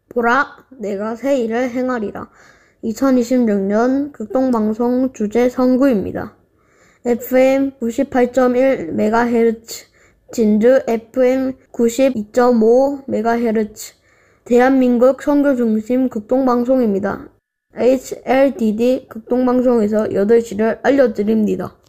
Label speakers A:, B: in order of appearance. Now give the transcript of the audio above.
A: 보라, 내가 새 일을 행하리라. 2026년 극동방송 주제 선구입니다. FM 98.1MHz, 진주 FM 92.5MHz, 대한민국 선교 중심 극동방송입니다. HLDD 극동방송에서 8시를 알려드립니다.